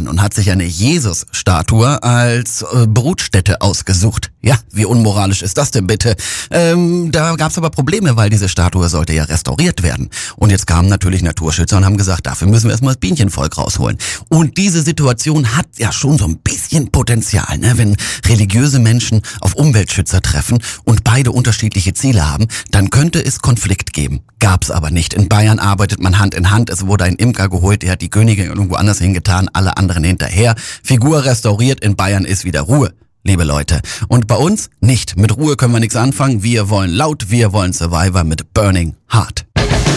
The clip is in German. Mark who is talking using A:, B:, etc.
A: und hat sich eine Jesus-Statue als Brutstätte ausgesucht. Ja, wie unmoralisch ist das denn bitte? Da gab es aber Probleme, weil diese Statue sollte ja restauriert werden. Und jetzt kamen natürlich Naturschützer und haben gesagt, dafür müssen wir erstmal das Bienenvolk rausholen. Und diese Situation hat ja schon so ein bisschen Potenzial, ne? Wenn religiöse Menschen auf Umweltschützer treffen und beide unterschiedliche Ziele haben, dann könnte es Konflikt geben. Gab's aber nicht. In Bayern arbeitet man Hand in Hand. Es wurde ein Imker geholt, der hat die Königin irgendwo anders hingetan, alle anderen hinterher. Figur restauriert, in Bayern ist wieder Ruhe, liebe Leute. Und bei uns nicht. Mit Ruhe können wir nichts anfangen. Wir wollen laut, wir wollen Survivor mit Burning Heart.